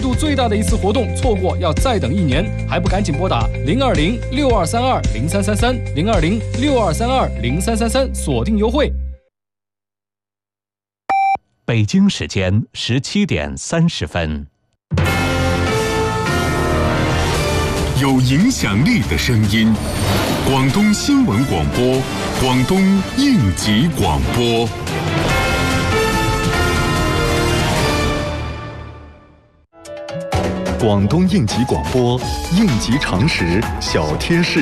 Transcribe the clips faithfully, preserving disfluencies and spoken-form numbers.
度最大的一次活动，错过要再等一年，还不赶紧拨打零二零六二三二零三三三零二零六二三二零三三三，锁定优惠。 北京时间十七点三十分。 有影响力的声音，广东新闻广播，广东应急广播。 广东应急广播，应急常识小贴士。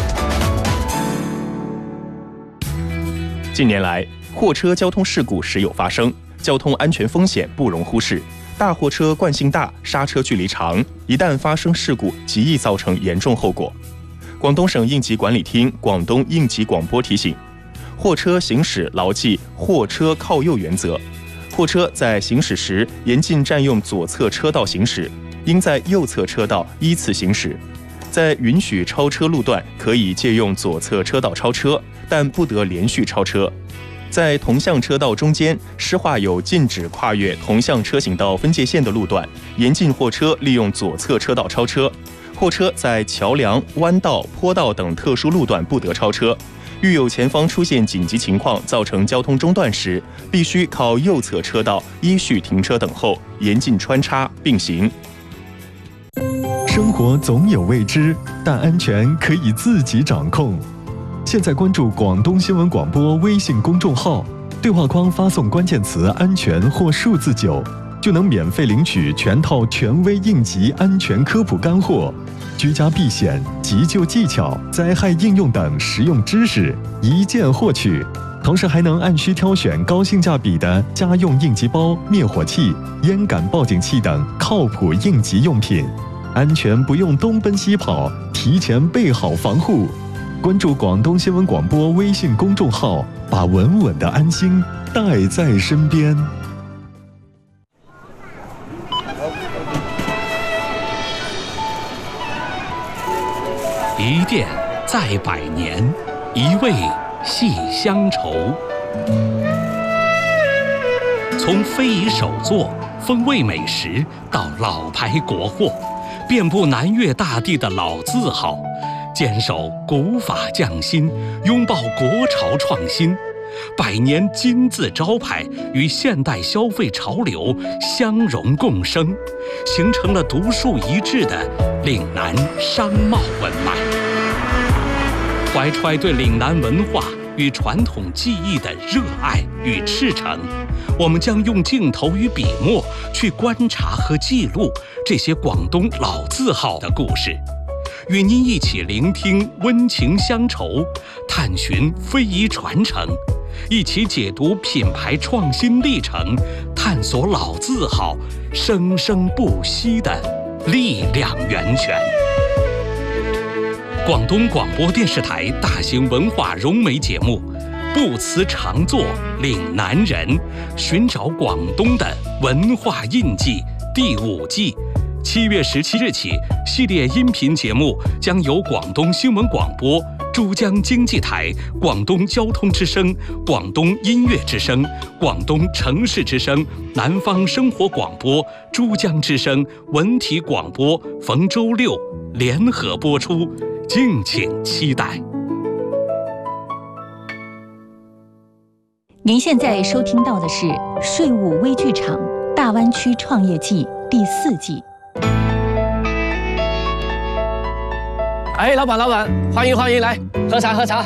近年来，货车交通事故时有发生，交通安全风险不容忽视。大货车惯性大，刹车距离长，一旦发生事故，极易造成严重后果。广东省应急管理厅广东应急广播提醒：货车行驶牢记货车靠右原则，货车在行驶时严禁占用左侧车道行驶，应在右侧车道依次行驶。在允许超车路段，可以借用左侧车道超车，但不得连续超车。在同向车道中间施画有禁止跨越同向车行道分界线的路段，严禁货车利用左侧车道超车。货车在桥梁、弯道、坡道等特殊路段不得超车。遇有前方出现紧急情况造成交通中断时，必须靠右侧车道依序停车等候，严禁穿插并行。 生活总有未知，但安全可以自己掌控。现在关注广东新闻广播微信公众号，对话框发送关键词安全或数字九，就能免费领取全套权威应急安全科普干货，居家避险、急救技巧、灾害应用等实用知识一键获取。同时还能按需挑选高性价比的家用应急包、灭火器、烟感报警器等靠谱应急用品，安全不用东奔西跑，提前备好防护。关注广东新闻广播微信公众号，把稳稳的安心带在身边。 一店再百年，一味系乡愁。从非遗手作、风味美食到老牌国货，遍布南粤大地的老字号，坚守古法匠心，拥抱国潮创新，百年金字招牌与现代消费潮流相融共生，形成了独树一帜的岭南商贸文脉。怀揣对岭南文化与传统技艺的热爱与赤诚，我们将用镜头与笔墨去观察和记录这些广东老字号的故事，与您一起聆听温情乡愁，探寻非遗传承，一起解读品牌创新历程，探索老字号生生不息的力量源泉。广东广播电视台大型文化融媒节目《不辞常作岭南人》，寻找广东的文化印记第五季，七月十七日起，系列音频节目将由广东新闻广播、珠江经济台、广东交通之声、广东音乐之声、广东城市之声、南方生活广播、珠江之声、文体广播逢周六联合播出，敬请期待。 您现在收听到的是税务微剧场《大湾区创业记》第四季。 哎，老板，老板，欢迎欢迎，来喝茶喝茶。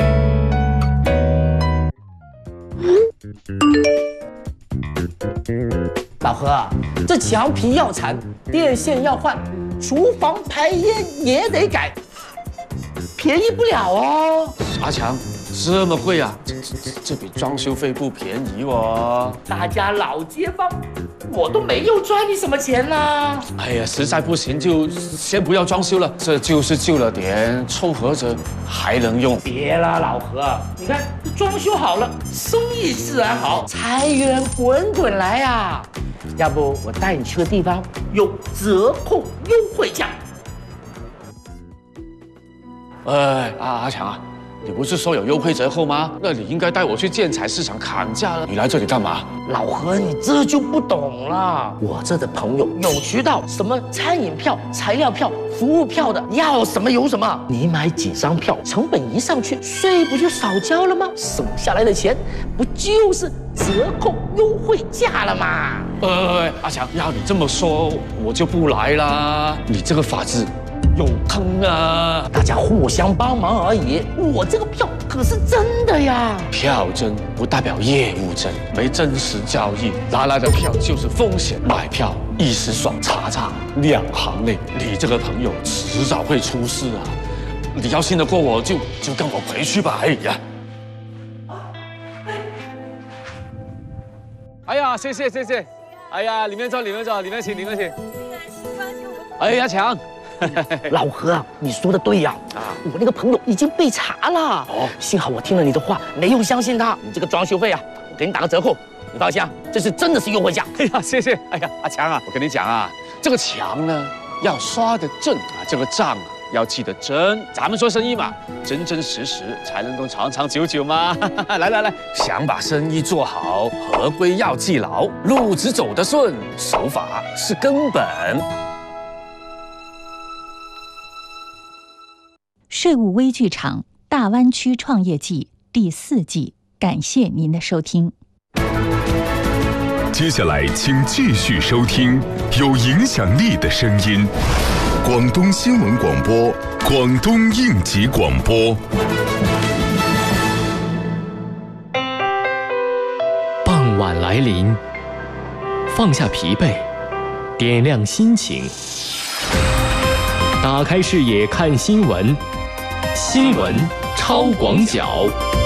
老何，这墙皮要铲，电线要换，厨房排烟也得改，便宜不了哦。 阿强，这么贵啊？这这这笔装修费不便宜哦。 大家老街坊，我都没有赚你什么钱啦。 哎呀，实在不行就先不要装修了，这就是旧了点，凑合着还能用。 别啦，老何，你看装修好了，生意自然好，财源滚滚来啊。要不我带你去个地方，有折扣优惠价。 哎，阿阿强啊， 你不是说有优惠折扣吗？那你应该带我去建材市场砍价了。你来这里干嘛？ 老何，你这就不懂了。我这的朋友有渠道，什么餐饮票、材料票、服务票的，要什么有什么。你买几张票，成本一上去，税不就少交了吗？省下来的钱，不就是折扣优惠价了吗？ 呃，阿强，要你这么说，我就不来啦。你这个法子有坑啊！ 大家互相帮忙而已。我这个票可是真的呀。 票真不代表业务真，没真实交易，拿来的票就是风险。买票一时爽，查查两行泪。你这个朋友迟早会出事啊！你要信得过我就就跟我回去吧。哎呀！哎呀，谢谢谢谢。哎呀，里面坐，里面坐，里面请，里面请。哎呀，强。 老何啊，你说的对呀！啊，我那个朋友已经被查了。哦，幸好我听了你的话，没有相信他。你这个装修费啊，我给你打个折扣。你放心啊，这是真的是优惠价。 哎呀，谢谢。哎呀，阿强啊，我跟你讲啊，这个墙呢要刷得正啊，这个账啊要记得真。咱们做生意嘛，真真实实才能够长长久久嘛。来来来，想把生意做好，合规要记牢，路子走得顺，守法是根本。 税务微剧场《大湾区创业记》第四季，感谢您的收听。 接下来，请继续收听有影响力的声音——广东新闻广播、广东应急广播。 傍晚来临，放下疲惫，点亮心情，打开视野看新闻。新闻超广角。